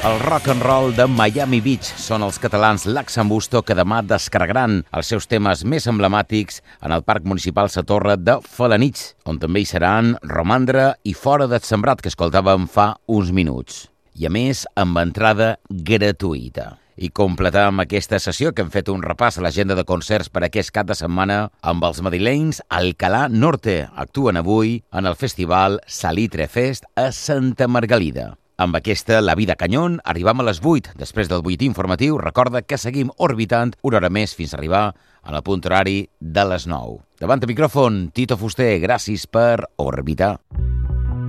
El rock and roll de Miami Beach són els catalans Laxambusto que demà descarregaran els seus temes més emblemàtics en el Parc Municipal Sa Torre de Felanitx, on també hi seran Romandre i Fora del Sembrat, que escoltàvem fa uns minuts. I a més, amb entrada gratuïta. I completam aquesta sessió que hem fet un repàs a l'agenda de concerts per aquest cap de setmana amb els madrilenys Alcalá Norte. Actuen avui en el festival Salitre Fest a Santa Margalida. Amb aquesta La Vida Canyón arribam a les 8. Després del butlletí informatiu, recorda que seguim orbitant una hora més fins a arribar a la punt horari de les 9. Davant el micròfon, Tito Fuster, gràcies per orbitar.